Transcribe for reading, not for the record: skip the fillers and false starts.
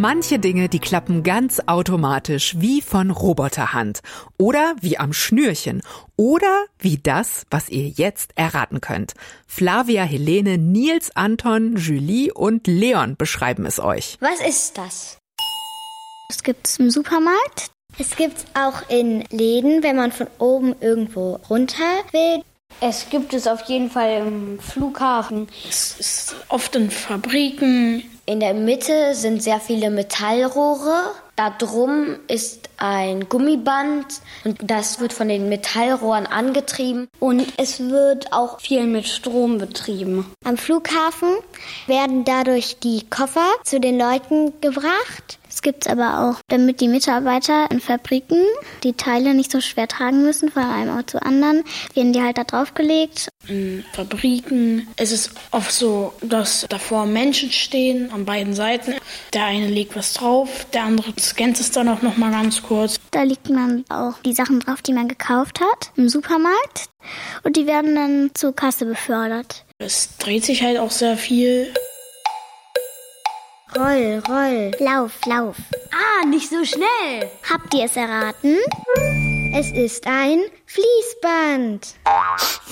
Manche Dinge, die klappen ganz automatisch, wie von Roboterhand. Oder wie am Schnürchen. Oder wie das, was ihr jetzt erraten könnt. Flavia, Helene, Nils, Anton, Julie und Leon beschreiben es euch. Was ist das? Das gibt es im Supermarkt. Es gibt es auch in Läden, wenn man von oben irgendwo runter will. Es gibt es auf jeden Fall im Flughafen. Es ist oft in Fabriken. In der Mitte sind sehr viele Metallrohre. Da drum ist ein Gummiband und das wird von den Metallrohren angetrieben. Und es wird auch viel mit Strom betrieben. Am Flughafen werden dadurch die Koffer zu den Leuten gebracht. Es gibt es aber auch, damit die Mitarbeiter in Fabriken die Teile nicht so schwer tragen müssen, von einem Ort zu anderen, werden die halt da draufgelegt. In Fabriken ist es oft so, dass davor Menschen stehen an beiden Seiten. Der eine legt was drauf, der andere scannt es dann auch noch mal ganz kurz. Da legt man auch die Sachen drauf, die man gekauft hat im Supermarkt. Und die werden dann zur Kasse befördert. Es dreht sich halt auch sehr viel. Roll, roll. Lauf, lauf. Ah, nicht so schnell. Habt ihr es erraten? Es ist ein Fließband.